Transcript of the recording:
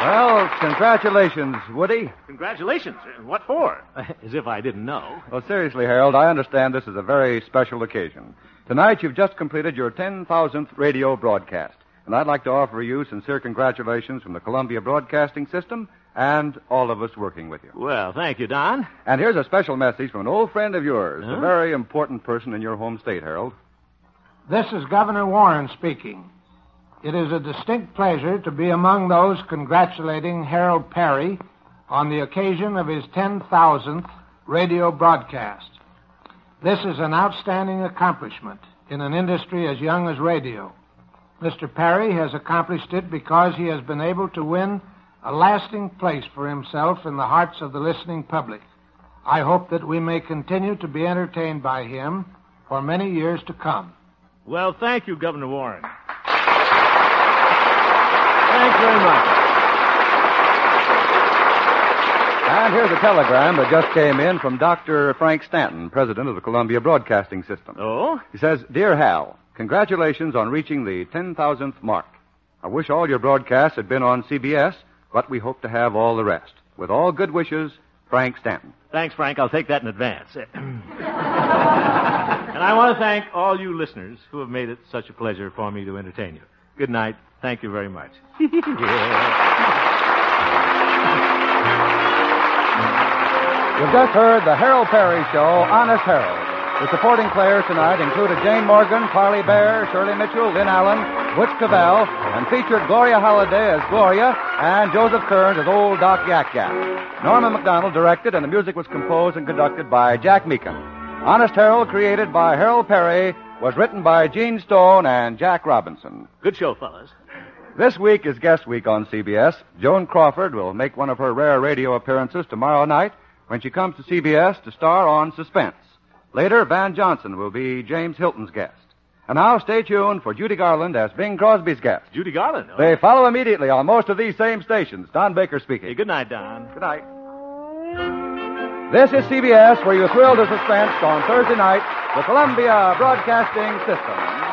Well, congratulations, Woody. Congratulations. What for? As if I didn't know. Well, seriously, Harold, I understand this is a very special occasion. Tonight, you've just completed your 10,000th radio broadcast. And I'd like to offer you sincere congratulations from the Columbia Broadcasting System and all of us working with you. Well, thank you, Don. And here's a special message from an old friend of yours, a very important person in your home state, Harold. This is Governor Warren speaking. It is a distinct pleasure to be among those congratulating Harold Perry on the occasion of his 10,000th radio broadcast. This is an outstanding accomplishment in an industry as young as radio. Mr. Perry has accomplished it because he has been able to win a lasting place for himself in the hearts of the listening public. I hope that we may continue to be entertained by him for many years to come. Well, thank you, Governor Warren. Thanks very much. And here's a telegram that just came in from Dr. Frank Stanton, president of the Columbia Broadcasting System. Oh? He says, Dear Hal, congratulations on reaching the 10,000th mark. I wish all your broadcasts had been on CBS, but we hope to have all the rest. With all good wishes, Frank Stanton. Thanks, Frank. I'll take that in advance. And I want to thank all you listeners who have made it such a pleasure for me to entertain you. Good night. Thank you very much. You've just heard the Harold Perry Show, Honest Harold. The supporting players tonight included Jane Morgan, Parley Bear, Shirley Mitchell, Lynn Allen, Butch Cavell, and featured Gloria Holliday as Gloria and Joseph Kearns as Old Doc Yak Yak. Norma MacDonald directed, and the music was composed and conducted by Jack Meakin. Honest Harold, created by Harold Perry, was written by Gene Stone and Jack Robinson. Good show, fellas. This week is Guest Week on CBS. Joan Crawford will make one of her rare radio appearances tomorrow night when she comes to CBS to star on Suspense. Later, Van Johnson will be James Hilton's guest. And now, stay tuned for Judy Garland as Bing Crosby's guest. Judy Garland? Oh. They follow immediately on most of these same stations. Don Baker speaking. Hey, good night, Don. Good night. This is CBS, where you thrill to suspense on Thursday night, the Columbia Broadcasting System.